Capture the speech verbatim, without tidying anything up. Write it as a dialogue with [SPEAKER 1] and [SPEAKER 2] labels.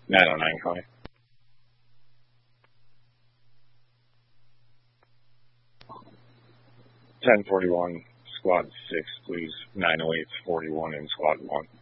[SPEAKER 1] nine oh nine, Connie. ten forty-one, squad six, please. nine oh eight, forty-one in squad one.